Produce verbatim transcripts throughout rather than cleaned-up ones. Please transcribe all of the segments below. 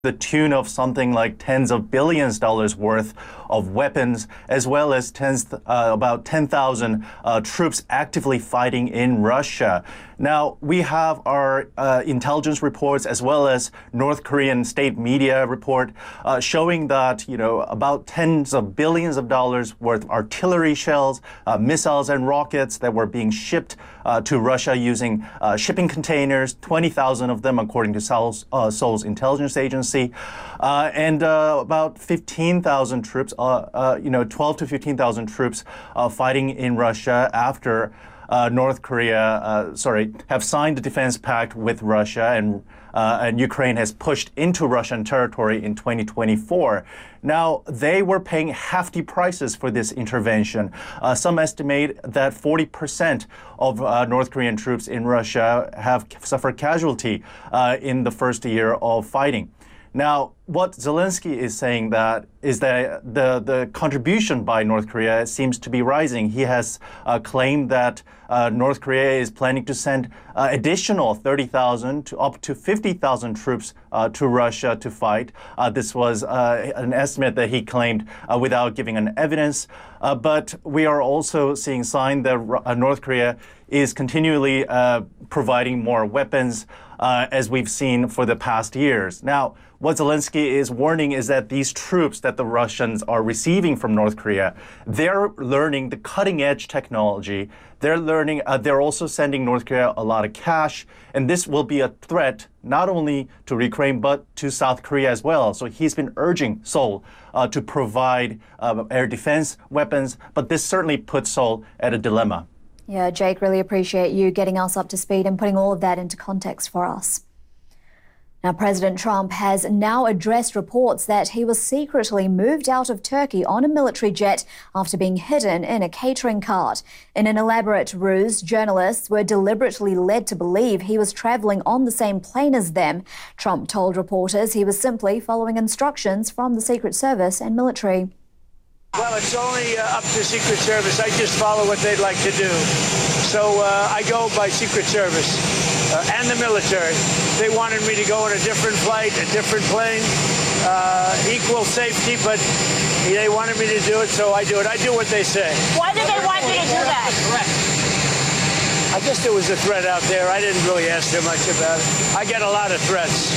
the tune of something like tens of billions of dollars worth of weapons, as well as tens, uh, about ten thousand uh, troops actively fighting in Russia. Now, we have our uh, intelligence reports as well as North Korean state media report uh, showing that, you know, about tens of billions of dollars worth of artillery shells, uh, missiles and rockets that were being shipped uh, to Russia using uh, shipping containers, twenty thousand of them, according to Seoul's, uh, Seoul's intelligence agency. Uh, and uh, about fifteen thousand troops, uh, uh, you know, twelve to fifteen thousand troops uh, fighting in Russia after uh, North Korea, uh, sorry, have signed the defense pact with Russia, and uh, and Ukraine has pushed into Russian territory in twenty twenty-four. Now, they were paying hefty prices for this intervention. Uh, some estimate that forty percent of uh, North Korean troops in Russia have suffered casualty uh, in the first year of fighting. Now, what Zelensky is saying that is that the, the contribution by North Korea seems to be rising. He has uh, claimed that uh, North Korea is planning to send uh, additional thirty thousand to up to fifty thousand troops uh, to Russia to fight. Uh, this was uh, an estimate that he claimed uh, without giving an evidence. Uh, but we are also seeing signs that uh, North Korea is continually uh, providing more weapons, uh, as we've seen for the past years. Now, what Zelensky is warning is that these troops that the Russians are receiving from North Korea, they're learning the cutting-edge technology. They're learning, uh, they're also sending North Korea a lot of cash, and this will be a threat not only to Ukraine, but to South Korea as well. So he's been urging Seoul uh, to provide uh, air defense weapons, but this certainly puts Seoul at a dilemma. Yeah, Jake, really appreciate you getting us up to speed and putting all of that into context for us. Now, President Trump has now addressed reports that he was secretly moved out of Turkey on a military jet after being hidden in a catering cart. In an elaborate ruse, journalists were deliberately led to believe he was traveling on the same plane as them. Trump told reporters he was simply following instructions from the Secret Service and military. Well, it's only uh, up to Secret Service. I just follow what they'd like to do. So uh, I go by Secret Service uh, and the military. They wanted me to go on a different flight, a different plane, uh, equal safety, but they wanted me to do it, so I do it. I do what they say. Why did they want you to do that? I guess there was a threat out there. I didn't really ask them much about it. I get a lot of threats.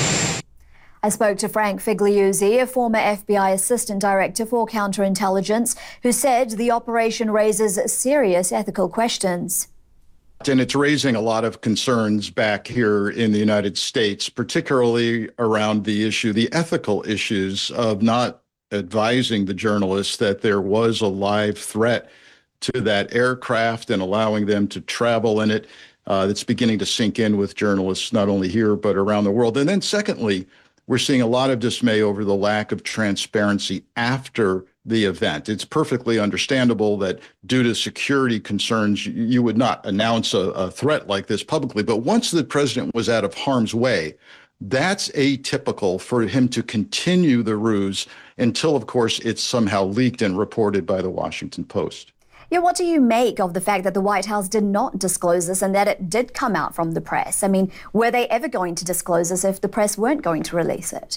I spoke to Frank Figliuzzi, a former F B I Assistant Director for Counterintelligence, who said the operation raises serious ethical questions. And it's raising a lot of concerns back here in the United States, particularly around the issue, the ethical issues of not advising the journalists that there was a live threat to that aircraft and allowing them to travel in it. Uh, that's beginning to sink in with journalists, not only here, but around the world. And then secondly, we're seeing a lot of dismay over the lack of transparency after the event. It's perfectly understandable that due to security concerns, you would not announce a, a threat like this publicly. But once the president was out of harm's way, that's atypical for him to continue the ruse until, of course, it's somehow leaked and reported by the Washington Post. Yeah, what do you make of the fact that the White House did not disclose this and that it did come out from the press? I mean, were they ever going to disclose this if the press weren't going to release it?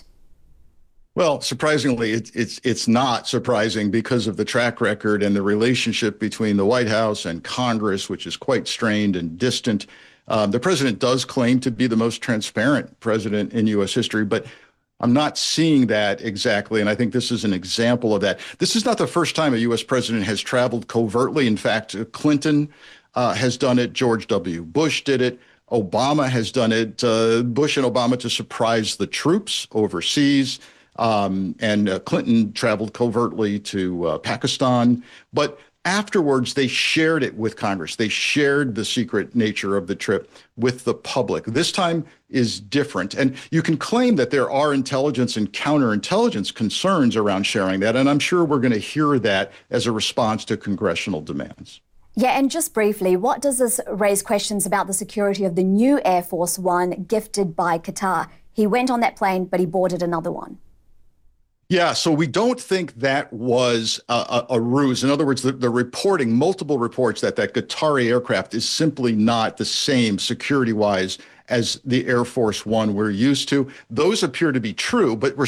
Well, surprisingly, it, it's it's not surprising because of the track record and the relationship between the White House and Congress, which is quite strained and distant. Um, the president does claim to be the most transparent president in U S history, but I'm not seeing that exactly, and I think this is an example of that. This is not the first time a U S president has traveled covertly. In fact, Clinton uh, has done it. George W. Bush did it. Obama has done it. Uh, Bush and Obama to surprise the troops overseas. Um, and uh, Clinton traveled covertly to uh, Pakistan. But afterwards, they shared it with Congress. They shared the secret nature of the trip with the public. This time is different. And you can claim that there are intelligence and counterintelligence concerns around sharing that. And I'm sure we're going to hear that as a response to congressional demands. Yeah, and just briefly, what does this raise questions about the security of the new Air Force One gifted by Qatar? He went on that plane, but he boarded another one. Yeah, so we don't think that was a, a, a ruse. In other words, the, the reporting, multiple reports that that Qatari aircraft is simply not the same security-wise as the Air Force One we're used to. Those appear to be true, but we're